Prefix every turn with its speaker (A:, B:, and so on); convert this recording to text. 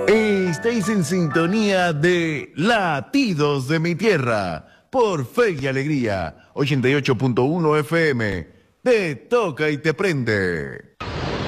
A: Estáis en sintonía de Latidos de mi Tierra por Fe y Alegría 88.1 FM. Te toca y te prende.